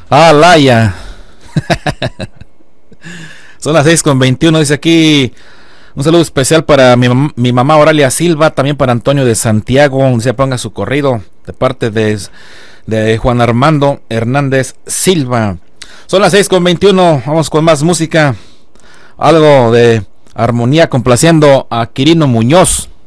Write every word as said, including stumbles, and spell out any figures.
Alaya. Son las seis con veintiuno, dice aquí. Un saludo especial para mi, mam- mi mamá Oralia Silva, también para Antonio de Santiago, se ponga su corrido de parte de, de Juan Armando Hernández Silva. Son las seis con veintiuno, vamos con más música. Algo de armonía complaciendo a Quirino Muñoz.